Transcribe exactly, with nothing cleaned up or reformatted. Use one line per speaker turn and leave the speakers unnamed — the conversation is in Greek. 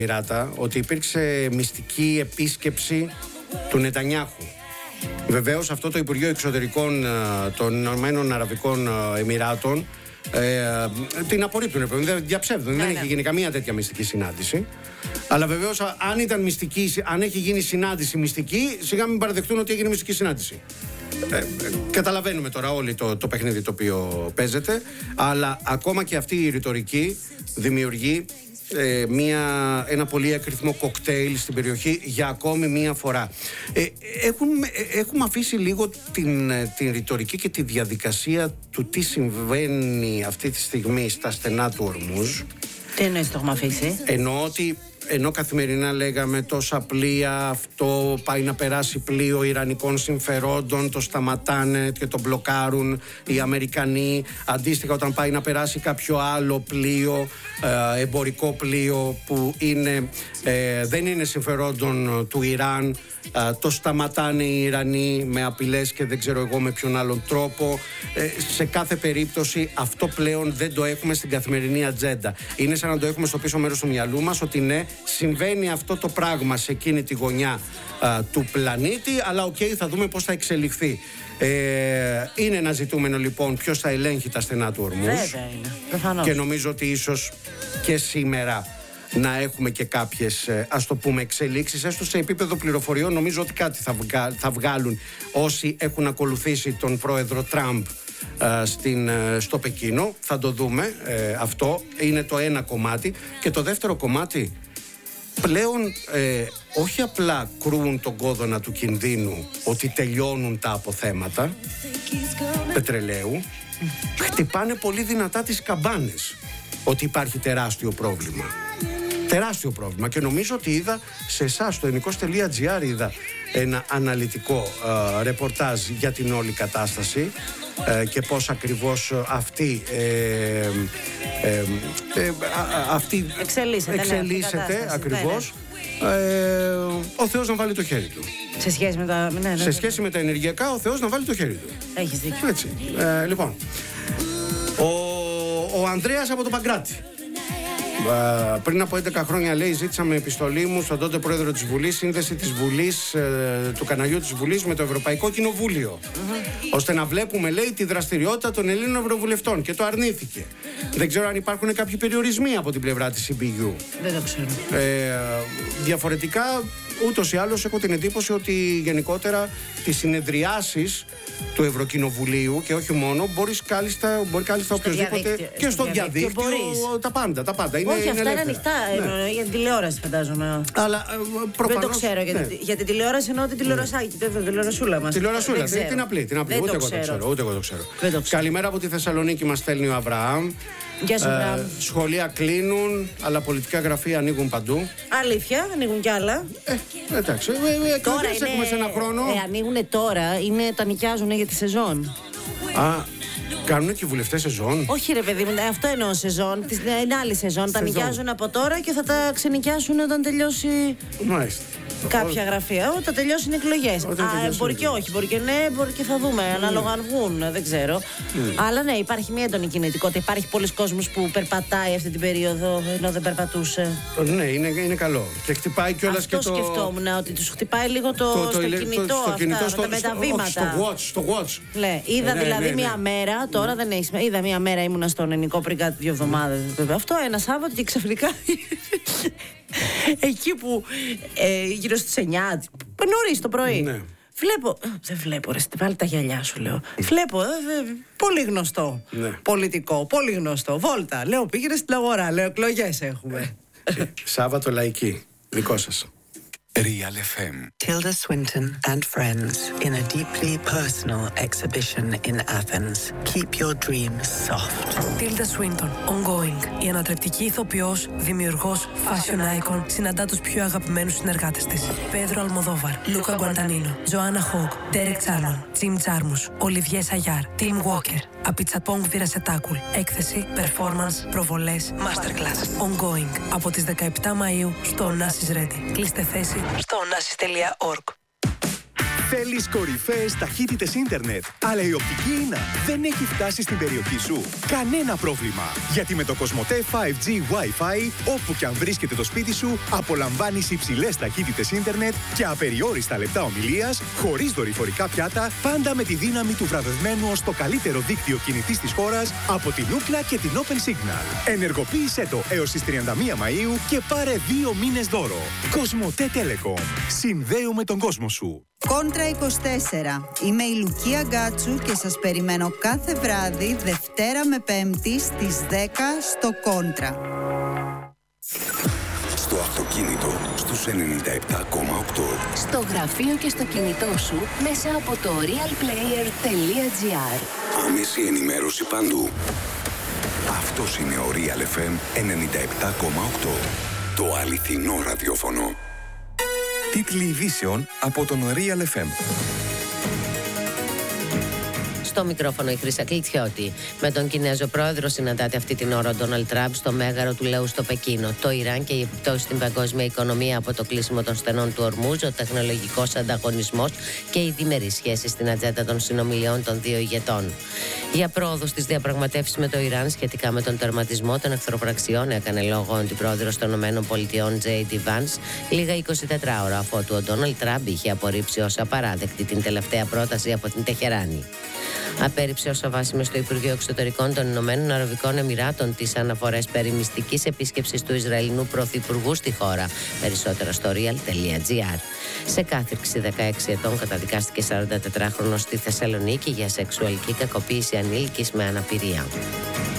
Εμιράτα ότι υπήρξε μυστική επίσκεψη του Νετανιάχου. Βεβαίως αυτό το Υπουργείο Εξωτερικών των Ηνωμένων Αραβικών Εμιράτων ε, την απορρίπτουν, δεν διαψεύδουν, δεν έχει γίνει καμία τέτοια μυστική συνάντηση. Αλλά βεβαίως αν ήταν μυστική, αν έχει γίνει συνάντηση μυστική, σιγά μην παραδεχτούν ότι έγινε μυστική συνάντηση. Ε, ε, καταλαβαίνουμε τώρα όλοι το, το παιχνίδι το οποίο παίζεται, αλλά ακόμα και αυτή η ρητορική δημιουργεί ε, μια, ένα πολύ ακριθμό κοκτέιλ στην περιοχή για ακόμη μία φορά. Ε, έχουμε, έχουμε αφήσει λίγο την, την ρητορική και τη διαδικασία του τι συμβαίνει αυτή τη στιγμή στα στενά του Ορμούζ.
Τι εννοείς το έχουμε αφήσει?
Εννοώ ότι ενώ καθημερινά λέγαμε τόσα πλοία, αυτό πάει να περάσει πλοίο ιρανικών συμφερόντων, το σταματάνε και το μπλοκάρουν οι Αμερικανοί. Αντίστοιχα, όταν πάει να περάσει κάποιο άλλο πλοίο, ε, εμπορικό πλοίο που είναι, ε, δεν είναι συμφερόντων του Ιράν, ε, το σταματάνε οι Ιρανοί με απειλές και δεν ξέρω εγώ με ποιον άλλον τρόπο. Ε, σε κάθε περίπτωση αυτό πλέον δεν το έχουμε στην καθημερινή ατζέντα. Είναι σαν να το έχουμε στο πίσω μέρος του μυαλού μας ότι ναι, συμβαίνει αυτό το πράγμα σε εκείνη τη γωνιά α, του πλανήτη, αλλά οκ, okay, θα δούμε πώς θα εξελιχθεί. Ε, είναι ένα ζητούμενο λοιπόν ποιος θα ελέγχει τα στενά του Ορμούζ.
Βέβαια είναι, προφανώς.
Και νομίζω ότι ίσως και σήμερα να έχουμε και κάποιες, ας το πούμε, εξελίξεις, έστω σε επίπεδο πληροφοριών. Νομίζω ότι κάτι θα, βγα, θα βγάλουν όσοι έχουν ακολουθήσει τον πρόεδρο Τραμπ Στην, στο Πεκίνο. Θα το δούμε ε, αυτό. Είναι το ένα κομμάτι. Και το δεύτερο κομμάτι, πλέον ε, όχι απλά κρούουν τον κόδωνα του κινδύνου ότι τελειώνουν τα αποθέματα πετρελαίου, χτυπάνε πολύ δυνατά τις καμπάνες ότι υπάρχει τεράστιο πρόβλημα. Τεράστιο πρόβλημα. Και νομίζω ότι είδα σε εσάς στο ενικός τελεία τζι άρ είδα ένα αναλυτικό ε, ρεπορτάζ για την όλη κατάσταση ε, και πώς ακριβώς αυτή, ε, ε, ε, αυτή
εξελίσσεται,
εξελίσσεται
ναι,
ακριβώς. Ναι, ναι. Ε, ο Θεός να βάλει το χέρι του.
Σε σχέση με τα, ναι, ναι,
σε σχέση με τα ενεργειακά, ο Θεός να βάλει το χέρι του.
Έχεις δίκιο.
Έτσι. Ε, λοιπόν, ο, ο Ανδρέας από το Παγκράτη. Uh, πριν από έντεκα χρόνια, λέει, ζήτησα με επιστολή μου στον τότε πρόεδρο της Βουλής σύνδεση της Βουλής, uh, του καναλιού της Βουλής με το Ευρωπαϊκό Κοινοβούλιο. Mm-hmm. Ώστε να βλέπουμε, λέει, τη δραστηριότητα των Ελλήνων Ευρωβουλευτών. Και το αρνήθηκε. Δεν ξέρω αν υπάρχουν κάποιοι περιορισμοί από την πλευρά της σι μπι γιου.
Δεν το ξέρω.
Ε, διαφορετικά, ούτως ή άλλως, έχω την εντύπωση ότι γενικότερα τις συνεδριάσεις του Ευρωκοινοβουλίου και όχι μόνο, μπορείς κάλλιστα, μπορεί κάλλιστα οποιοδήποτε και στο διαδίκτυο, διαδίκτυο τα πάντα, τα πάντα. Είναι,
όχι,
είναι
αυτά
ελεύθερα.
είναι ανοιχτά, ναι. Για την τηλεόραση φαντάζομαι.
Αλλά προφανώς,
δεν το ξέρω, ναι. για, την, για την τηλεόραση εννοώ την τηλεορασάκι, ναι. την τηλεορασούλα μας.
Τηλεορασούλα, την, την απλή, την απλή. Ούτε, εγώ το ξέρω, ούτε εγώ το ξέρω. Καλημέρα από τη Θεσσαλονίκη, μας στέλνει ο Αβραάμ.
Γεια σου, ε,
σχολεία κλείνουν, αλλά πολιτικά γραφεία ανοίγουν παντού.
Αλήθεια, ανοίγουν κι άλλα.
Ε, εντάξει, ε, ε, τώρα είναι, έχουμε σε ένα χρόνο.
Ε, ανοίγουν τώρα, είναι, τα νοικιάζουν για τη σεζόν.
Α, κάνουν και οι βουλευτές σεζόν.
Όχι ρε παιδί μου, αυτό εννοώ σεζόν. Είναι άλλη σεζόν. Τα νοικιάζουν από τώρα και θα τα ξενοικιάσουν όταν τελειώσει.
Μάλιστα.
Κάποια γραφεία, όταν τελειώσουν οι εκλογές. Μπορεί και όχι, μπορεί και ναι, μπορεί και θα δούμε. Mm. Ανάλογα αν βγουν, δεν ξέρω. Mm. Αλλά ναι, υπάρχει μια έντονη κινητικότητα. Υπάρχει πολλοί κόσμος που περπατάει αυτή την περίοδο ενώ δεν περπατούσε.
Ναι, είναι, είναι καλό. Και χτυπάει κιόλας και το.
Αυτό σκεφτόμουν, ότι τους χτυπάει λίγο το,
το, το
στο
ηλε...
κινητό.
Το, στο
αυτά,
κινητό, στο,
τα μεταβήματα.
Στο, στο watch. Στο watch.
Ναι, είδα
ναι,
δηλαδή
ναι, ναι,
μία
ναι.
μέρα, τώρα mm. δεν έχει σημασία. Είδα μία μέρα, ήμουνα στον Ελληνικό πριν κάτι δύο εβδομάδες. Αυτό ένα Σάββατο και ξαφνικά. Εκεί που ε, γύρω στις εννιά, νωρίς το πρωί.
Ναι.
Βλέπω. Δεν βλέπω, ρε, βάλει τα γυαλιά σου, λέω. Βλέπω. Ε, ε, πολύ γνωστό.
Ναι.
Πολιτικό, πολύ γνωστό. Βόλτα. Λέω, πήγαινε στην αγορά. Λέω, εκλογές έχουμε.
Ε, Σάββατο λαϊκή. Δικό σας.
Real εφ εμ.
Tilda Swinton and friends in a deeply personal exhibition in Athens. Keep your dreams soft.
Tilda Swinton, ongoing. Η ανατρεπτική ηθοποιός, δημιουργός, fashion icon, συναντά τους πιο αγαπημένους συνεργάτες της. Πέδρο Αλμοδόβαρ, Λούκα Γκουαντανίνο, Τζοάννα Χόγκ, Ντέρεκ Τσάρλον, Τζιμ Τζάρμους, Ολιβιέ Σαγιάρ, Τιμ Walker, Απιτσαπόγκ Βιρασετάκουλ. Έκθεση, performance, προβολές, masterclass. Ongoing. Από τις δεκαεπτά Μαΐου στο Onassis Ready. Κλείστε θέση στο onassis τελεία org.
Θέλεις κορυφαίες ταχύτητες ίντερνετ, αλλά η οπτική ίνα δεν έχει φτάσει στην περιοχή σου? Κανένα πρόβλημα, γιατί με το Κοσμοτέ φάιβ τζι Wi-Fi, όπου και αν βρίσκεται το σπίτι σου, απολαμβάνεις υψηλές ταχύτητες ίντερνετ και απεριόριστα λεπτά ομιλίας, χωρίς δορυφορικά πιάτα, πάντα με τη δύναμη του βραβευμένου ως το καλύτερο δίκτυο κινητής της χώρας από την Ookla και την Open Signal. Ενεργοποίησέ το έως τις τριάντα μία Μαΐου και πάρε δύο μήνες δώρο. Κοσμοτέ Telecom. Συνδέουμε τον κόσμο σου.
Κόντρα είκοσι τέσσερα. Είμαι η Λουκία Γκάτσου και σας περιμένω κάθε βράδυ, Δευτέρα με Πέμπτη στις δέκα στο Κόντρα.
Στο αυτοκίνητο στους ενενήντα επτά κόμμα οκτώ.
Στο γραφείο και στο κινητό σου μέσα από το realplayer.gr.
Άμεση ενημέρωση παντού. Αυτός είναι ο Real εφ εμ ενενήντα επτά κόμμα οκτώ. Το αληθινό ραδιόφωνο. Τίτλοι ειδήσεων από τον Real εφ εμ.
Στο μικρόφωνο η Χρύσα Κλιτσιώτη. Με τον Κινέζο πρόεδρο συναντάται αυτή την ώρα ο Ντόναλντ Τραμπ στο μέγαρο του λαού στο Πεκίνο. Το Ιράν και οι επιπτώσεις στην παγκόσμια οικονομία από το κλείσιμο των στενών του Ορμούζ, ο τεχνολογικός ανταγωνισμός και οι διμερείς σχέσεις στην ατζέντα των συνομιλιών των δύο ηγετών. Για πρόοδο στις διαπραγματεύσεις με το Ιράν σχετικά με τον τερματισμό των εχθροπραξιών έκανε λόγο ο αντιπρόεδρος των ΗΠΑ Τζέι ντι Vance λίγα εικοσιτέσσερις ώρα αφότου ο Ντόναλντ Τραμπ είχε απορρίψει ως απαράδεκτη την τελευταία πρόταση από την Τεχεράνη. Απέρριψε ως αβάσιμες στο Υπουργείο Εξωτερικών των Ηνωμένων Αραβικών Εμιράτων τις αναφορές περί μυστικής επίσκεψης του Ισραηλινού Πρωθυπουργού στη χώρα. Περισσότερα στο real.gr. Σε κάθριξη δεκαέξι ετών καταδικάστηκε σαραντατετράχρονος στη Θεσσαλονίκη για σεξουαλική κακοποίηση ανήλικης με αναπηρία.